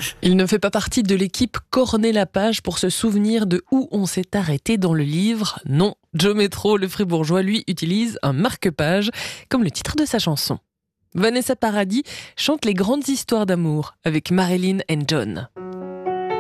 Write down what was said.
page. Il ne fait pas partie de l'équipe Corner la page pour se souvenir de où on s'est arrêté dans le livre. Non, Joe Metro, le fribourgeois, lui, utilise un marque-page, comme le titre de sa chanson. Vanessa Paradis chante les grandes histoires d'amour avec Marilyn and John.